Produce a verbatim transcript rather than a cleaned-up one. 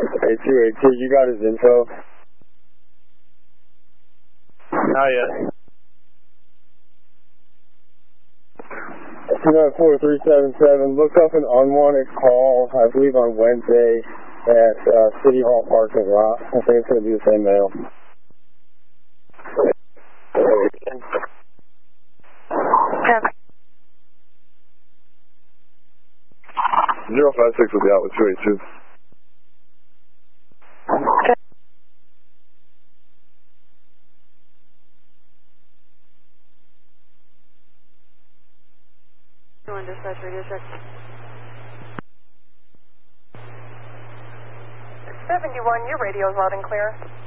Hey, two eight two, you got his info? Not yet. two nine four three seven seven, look up an unwanted call, I believe on Wednesday at uh, City Hall parking lot. I think it's going to be the same male. zero five six will be out with two eight two. One dispatch radio check. seventy-one, your radio is loud and clear.